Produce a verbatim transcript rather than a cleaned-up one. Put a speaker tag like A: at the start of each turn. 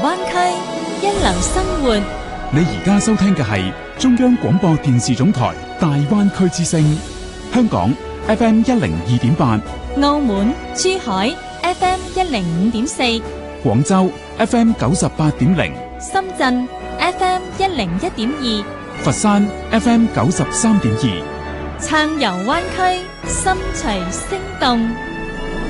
A: 灣區，一流生活。
B: 你而家收聽嘅係中央廣播電視總台大灣區之聲，香港 F M 一零二點八，
A: 澳門、珠海 F M 一零五點四，
B: 廣州 F M 九十八點零，
A: 深圳 F M 一零一點二，
B: 佛山 F M 九十三點二，
A: 暢遊灣區，心隨聲動。